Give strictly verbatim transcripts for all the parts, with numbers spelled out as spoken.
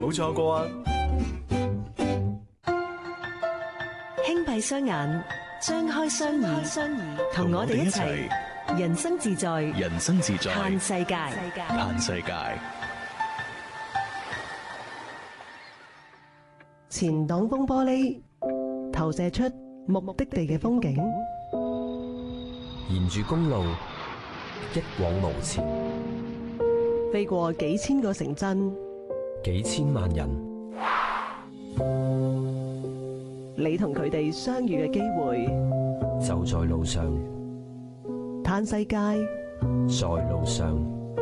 冇錯過啊！ 輕閉雙眼，張開雙耳，雙耳同我哋一齊人生自在， 人生自在， 嘆世界， 嘆世界。 前擋風玻璃投射出目的地嘅風景， 沿住公路一往無前， 飛過幾千個城鎮， 幾千萬人， 你同佢哋相遇嘅機會就在路上。 嘆世界， 在路上。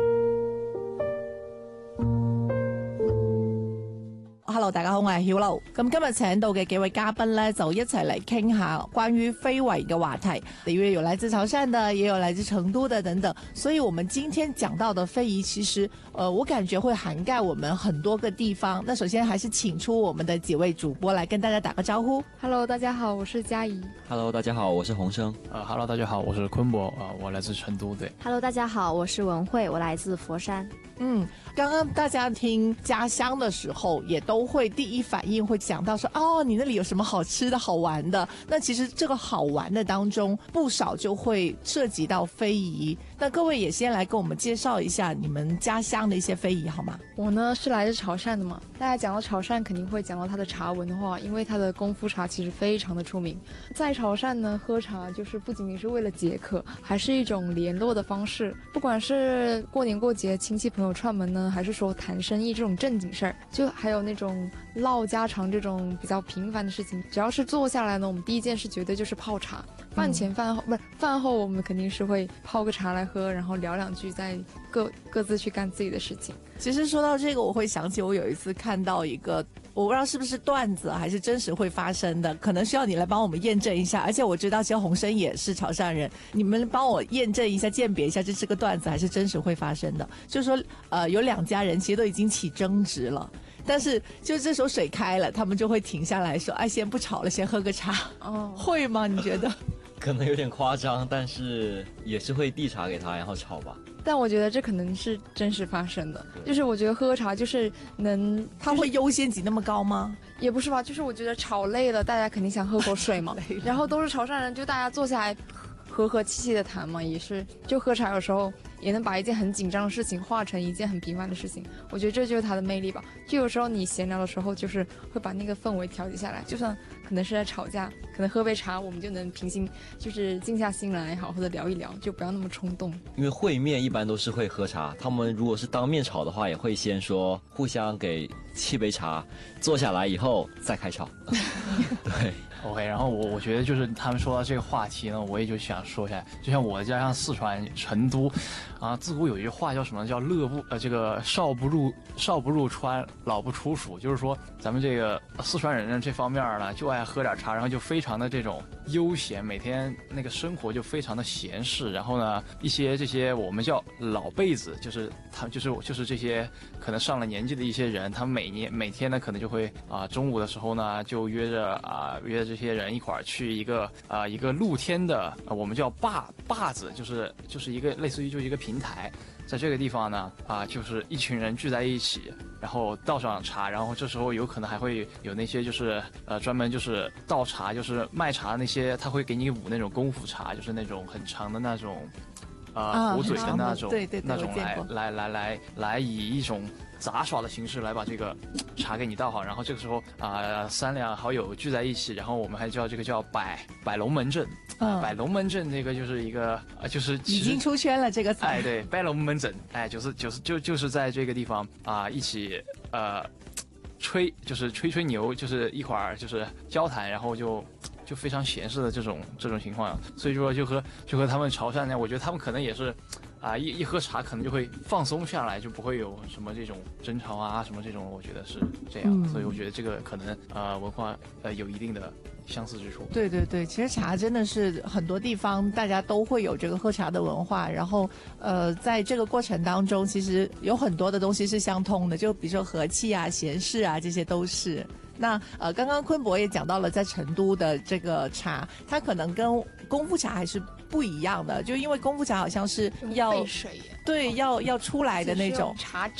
Hello， 大家好，我係曉露。咁今日請到嘅幾位嘉賓呢，就一齊嚟傾下關於非遺嘅話題。因為有來自潮汕的，也有來自成都的等等，所以我們今天講到的非遺，其實，呃，我感覺會涵蓋我們很多個地方。那首先還是請出我們的幾位主播來跟大家打個招呼。 Hello， 大家好，我是嘉怡。 Hello， 大家好，我是洪生。 呃 ，Hello， 大家好，我是坤博，啊、呃，我来自成都的。 Hello， 大家好，我是文慧，我来自佛山。 嗯，剛剛大家聽家鄉的時候，也都會第一反應會想到說，哦，你那裡有什麼好吃的好玩的？那其實這個好玩的當中，不少就會涉及到非遺。那各位也先來跟我們介紹一下你們家鄉的一些非遺好嗎？ 我呢是來自潮汕的嘛，大家講到潮汕肯定會講到它的茶文化，因為它的功夫茶其實非常的出名。在潮汕呢，喝茶就是不僅僅是為了解渴，還是一種聯絡的方式。不管是過年過節親戚朋友串門呢，還是說談生意這種正經事兒，就還有那種嘮家常這種比較平凡的事情，只要是坐下來呢，我們第一件事絕對就是泡茶。飯前飯後、嗯、不是飯後，我們肯定是會泡個茶來喝，然後聊兩句，再各各自去幹自己的事情。 其實說到這個，我會想起我有一次看到一個，我不知道是不是段子還是真實會發生的，可能需要你來幫我們驗證一下。而且我知道其實洪生也是潮汕人，你們幫我驗證一下、鑑別一下，這是個段子還是真實會發生的。就是說，呃，有兩家人其實都已經起爭執了，但是就這時候水開了，他們就會停下來說，哎，先不吵了，先喝個茶。哦，會嗎？你覺得？ 可能有點誇張，但是也是會遞茶給他，然後炒吧。 但我覺得這可能是真實發生的，就是我覺得喝茶就是能，就是、 它會優先級那麼高嗎？ 也不是吧，就是我覺得炒累了，大家肯定想喝口水嘛。然後都是潮汕人，就大家坐下來和和氣氣的談嘛，也是就喝茶有時候也能把一件很緊張的事情化成一件很平凡的事情，我覺得這就是它的魅力吧。就有時候你閒聊的時候，就是會把那個氛圍調節下來，就算可能是在吵架，可能喝杯茶，我們就能平心，就是靜下心來也好，或者聊一聊，就不要那麼衝動。 因為會面一般都是會喝茶，他們如果是當面吵的話，也會先說互相給沏杯茶，坐下來以後再開吵。對。 OK， 然後我我覺得就是他們說到這個話題呢，我也就想說一下，就像我的家鄉四川成都，啊，自古有一句話叫什麼？叫樂不呃這個少不入少不入川，老不出蜀，就是說咱們這個四川人呢這方面呢就愛喝點茶，然後就非常的這種悠閒，每天那個生活就非常的閒適，然後呢一些這些我們叫老輩子，就是他們就是就是這些可能上了年紀的一些人，他們每年每天呢可能就會啊中午的時候呢就約着啊約着這些人一塊兒去一個啊、呃、一個露天的、啊、我們叫壩壩子，就是就是一個類似於就是一個平台，在這個地方呢啊就是一群人聚在一起，然後倒上茶，然後這時候有可能還會有那些就是呃專門就是倒茶就是賣茶那些，他會給你舞那種功夫茶，就是那種很長的那種呃壺嘴的那種、啊、對對對那種來來來來來以一種雜耍的形式來把這個茶給你倒好，然後這個時候啊、呃、三兩好友聚在一起，然後我們還叫這個叫擺擺龍門陣，嗯，擺龍門陣這個就是一個啊就是已經出圈了這個詞， 哎對，擺龍門陣，哎就是就是就就是在這個地方啊、呃、一起呃吹就是吹吹牛，就是一塊兒就是交談，然後就就非常閒適的這種這種情況，所以說就和就和他們潮汕那樣，我覺得他們可能也是。啊，一一喝茶可能就會放鬆下來，就不會有什麼這種爭吵啊，什麼這種，我覺得是這樣，嗯、所以我覺得這個可能呃文化呃有一定的相似之處。 對對對，其實茶真的是很多地方大家都會有這個喝茶的文化，然後呃在這個過程當中，其實有很多的東西是相通的，就比如說和氣啊、閒適啊，這些都是。那呃，剛剛坤博也講到了，在成都的這個茶，它可能跟功夫茶還是不一樣的，就因為功夫茶好像是要沸水， 對，要要出來的那種茶盞。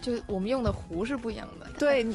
就我们用的壶是不一样的。 对，